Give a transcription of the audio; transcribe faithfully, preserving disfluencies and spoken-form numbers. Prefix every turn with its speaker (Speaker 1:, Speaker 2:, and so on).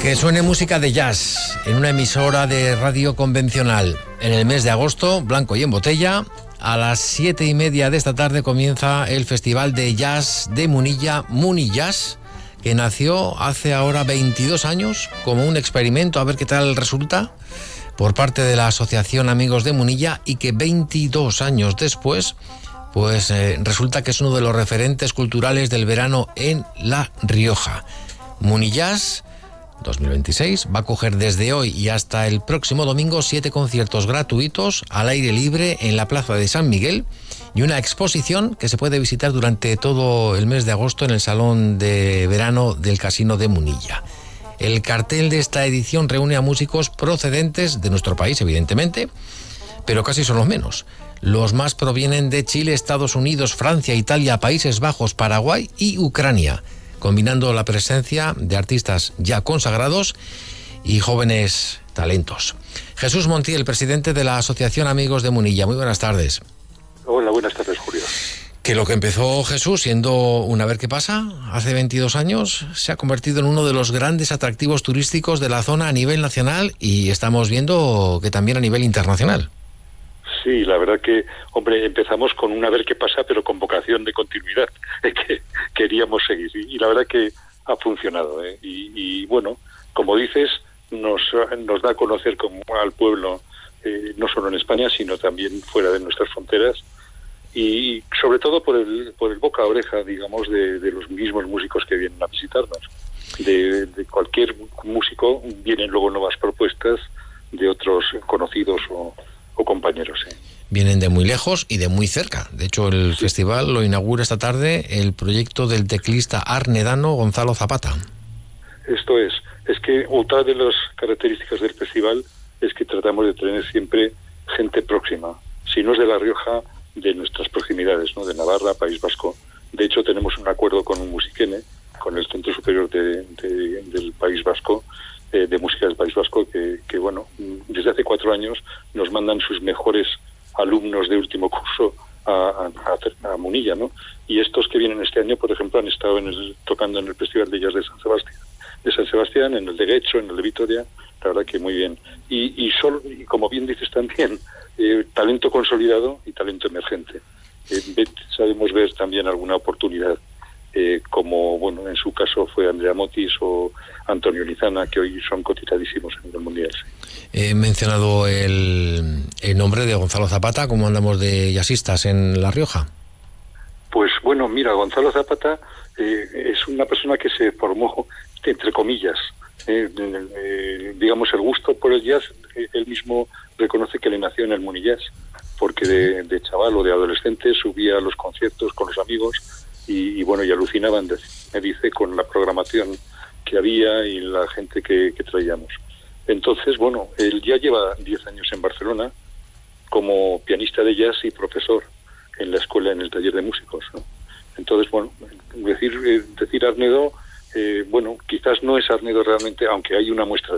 Speaker 1: Que suene música de jazz en una emisora de radio convencional. En el mes de agosto, blanco y en botella, a las siete y media de esta tarde comienza el Festival de Jazz de Munilla, Munijazz, que nació hace ahora veintidós años como un experimento, a ver qué tal resulta, por parte de la Asociación Amigos de Munilla, y que veintidós años después, pues eh, resulta que es uno de los referentes culturales del verano en La Rioja. Munijazz dos mil veintiséis va a coger desde hoy y hasta el próximo domingo siete conciertos gratuitos al aire libre en la Plaza de San Miguel y una exposición que se puede visitar durante todo el mes de agosto en el Salón de Verano del Casino de Munilla. El cartel de esta edición reúne a músicos procedentes de nuestro país, evidentemente, pero casi son los menos. Los más provienen de Chile, Estados Unidos, Francia, Italia, Países Bajos, Paraguay y Ucrania, combinando la presencia de artistas ya consagrados y jóvenes talentos. Jesús Montiel, presidente de la Asociación Amigos de Munilla. Muy buenas tardes.
Speaker 2: Hola, buenas tardes, Julio.
Speaker 1: Que lo que empezó Jesús siendo un a ver qué pasa hace veintidós años se ha convertido en uno de los grandes atractivos turísticos de la zona a nivel nacional y estamos viendo que también a nivel internacional.
Speaker 2: Sí, la verdad que, hombre, empezamos con un a ver qué pasa, pero con vocación de continuidad, que queríamos seguir. Y, y la verdad que ha funcionado. ¿eh? Y, y bueno, como dices, nos, nos da a conocer como al pueblo, eh, no solo en España, sino también fuera de nuestras fronteras. Y sobre todo por el, por el boca a oreja, digamos, de, de los mismos músicos que vienen a visitarnos. De, de cualquier músico vienen luego nuevas propuestas de otros conocidos o o compañeros. ¿eh?
Speaker 1: Vienen de muy lejos y de muy cerca. De hecho, el sí. festival lo inaugura esta tarde el proyecto del teclista arnedano Gonzalo Zapata.
Speaker 2: Esto es. Es que otra de las características del festival es que tratamos de tener siempre gente próxima. Si no es de La Rioja, de nuestras proximidades, ¿no? De Navarra, País Vasco. De hecho, tenemos un acuerdo con un musiquene, con el Centro Superior de, de, del País Vasco, eh, de música del País Vasco, que, que, bueno, desde hace cuatro años nos mandan sus mejores alumnos de último curso a, a, a Munilla, ¿no? Y estos que vienen este año, por ejemplo, han estado en el, tocando en el Festival de Jazz de San Sebastián, de San Sebastián, en el de Guecho, en el de Vitoria, la verdad que muy bien. Y, y, solo, y como bien dices también, eh, talento consolidado y talento emergente. Eh, sabemos ver también alguna oportunidad, eh, como, bueno, en su caso fue Andrea Motis o Antonio Lizana, que hoy son cotizadísimos en el Mundial. Sí.
Speaker 1: He mencionado el, el nombre de Gonzalo Zapata. ¿Cómo andamos de jazzistas en La Rioja?
Speaker 2: Pues bueno, mira, Gonzalo Zapata eh, es una persona que se formó, entre comillas, eh, eh, digamos, el gusto por el jazz. Eh, él mismo reconoce que le nació en el Munijazz, porque de, de chaval o de adolescente subía a los conciertos con los amigos y, y bueno, y alucinaban, me dice, con la programación que había y la gente que, que traíamos. Entonces, bueno, él ya lleva diez años en Barcelona como pianista de jazz y profesor en la escuela, en el taller de músicos, ¿no? Entonces, bueno, decir, decir Arnedo, eh, bueno, quizás no es Arnedo realmente, aunque hay una muestra